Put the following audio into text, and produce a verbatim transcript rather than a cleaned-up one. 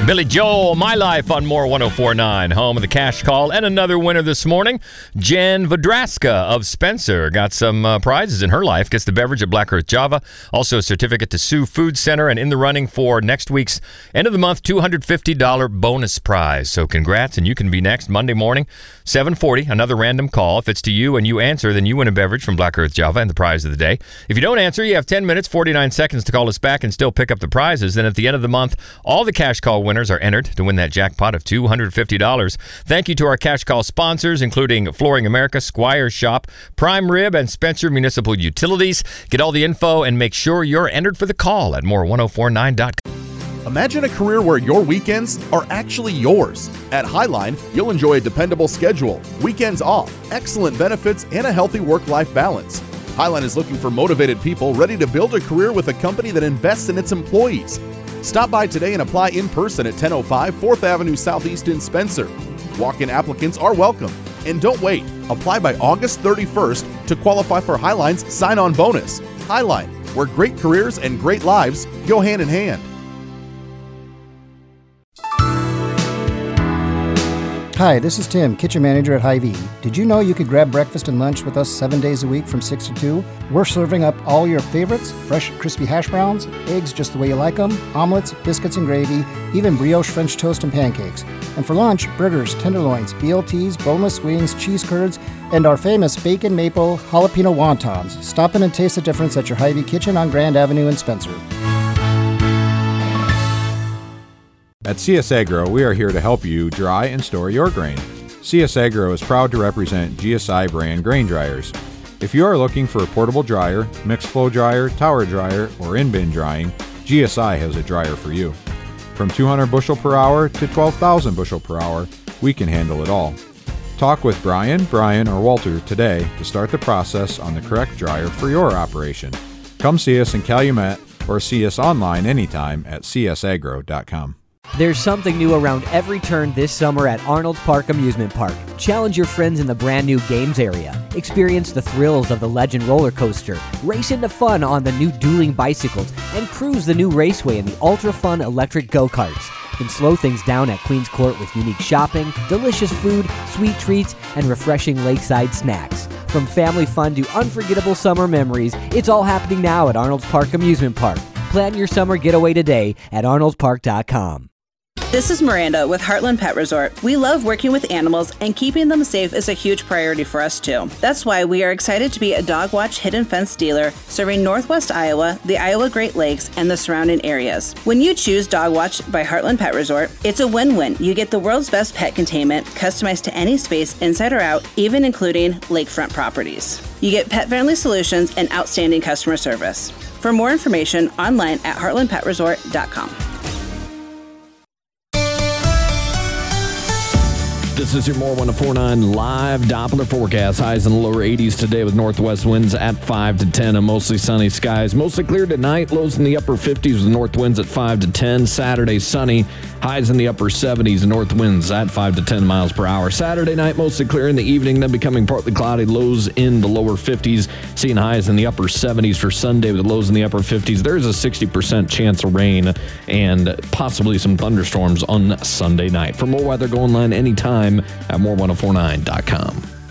Billy Joel, My Life on More one oh four point nine, home of the cash call. And another winner this morning, Jen Vodraska of Spencer. Got some uh, prizes in her life. Gets the beverage at Black Earth Java. Also a certificate to Sioux Food Center. And in the running for next week's end of the month two hundred fifty dollars bonus prize. So congrats, and you can be next Monday morning, seven forty. Another random call. If it's to you and you answer, then you win a beverage from Black Earth Java and the prize of the day. If you don't answer, you have ten minutes, forty-nine seconds to call us back and still pick up the prizes. Then at the end of the month, all the cash call winners are entered to win that jackpot of two hundred fifty dollars. Thank you to our cash call sponsors, including Flooring America, Squire Shop, Prime Rib, and Spencer Municipal Utilities. Get all the info and make sure you're entered for the call at more ten forty-nine dot com. Imagine a career where your weekends are actually yours. At Highline, you'll enjoy a dependable schedule, weekends off, excellent benefits, and a healthy work-life balance. Highline is looking for motivated people ready to build a career with a company that invests in its employees. Stop by today and apply in person at ten oh five fourth Avenue Southeast in Spencer. Walk-in applicants are welcome. And don't wait. Apply by August thirty-first to qualify for Highline's sign-on bonus. Highline, where great careers and great lives go hand in hand. Hi, this is Tim, kitchen manager at Hy-Vee. Did you know you could grab breakfast and lunch with us seven days a week from six to two? We're serving up all your favorites, fresh crispy hash browns, eggs just the way you like them, omelets, biscuits and gravy, even brioche French toast and pancakes. And for lunch, burgers, tenderloins, B L Ts, boneless wings, cheese curds, and our famous bacon maple jalapeno wontons. Stop in and taste the difference at your Hy-Vee kitchen on Grand Avenue in Spencer. At C S Agro, we are here to help you dry and store your grain. C S Agro is proud to represent G S I brand grain dryers. If you are looking for a portable dryer, mixed flow dryer, tower dryer, or in-bin drying, G S I has a dryer for you. From two hundred bushel per hour to twelve thousand bushel per hour, we can handle it all. Talk with Brian, Brian, or Walter today to start the process on the correct dryer for your operation. Come see us in Calumet or see us online anytime at c s agro dot com. There's something new around every turn this summer at Arnold's Park Amusement Park. Challenge your friends in the brand new games area. Experience the thrills of the Legend roller coaster. Race into fun on the new dueling bicycles. And cruise the new raceway in the ultra-fun electric go-karts. Then slow things down at Queens Court with unique shopping, delicious food, sweet treats, and refreshing lakeside snacks. From family fun to unforgettable summer memories, it's all happening now at Arnold's Park Amusement Park. Plan your summer getaway today at arnolds park dot com. This is Miranda with Heartland Pet Resort. We love working with animals, and keeping them safe is a huge priority for us too. That's why we are excited to be a Dog Watch Hidden Fence dealer serving Northwest Iowa, the Iowa Great Lakes, and the surrounding areas. When you choose Dog Watch by Heartland Pet Resort, it's a win-win. You get the world's best pet containment, customized to any space inside or out, even including lakefront properties. You get pet-friendly solutions and outstanding customer service. For more information, online at heartland pet resort dot com. This is your More ten forty-nine live Doppler forecast. Highs in the lower eighties today with northwest winds at five to ten and mostly sunny skies. Mostly clear tonight. Lows in the upper fifties with north winds at five to ten. Saturday sunny. Highs in the upper seventies and north winds at five to ten miles per hour. Saturday night mostly clear in the evening, then becoming partly cloudy. Lows in the lower fifties. Seeing highs in the upper seventies for Sunday with lows in the upper fifties. There's a sixty percent chance of rain and possibly some thunderstorms on Sunday night. For more weather, go online anytime at more ten forty-nine dot com.